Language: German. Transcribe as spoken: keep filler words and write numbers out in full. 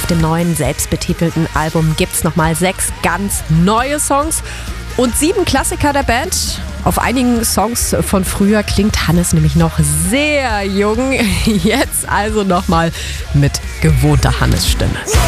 dem neuen selbstbetitelten Album gibt's nochmal sechs ganz neue Songs und sieben Klassiker der Band. Auf einigen Songs von früher klingt Hannes nämlich noch sehr jung. Jetzt also nochmal mit gewohnter Hannes-Stimme.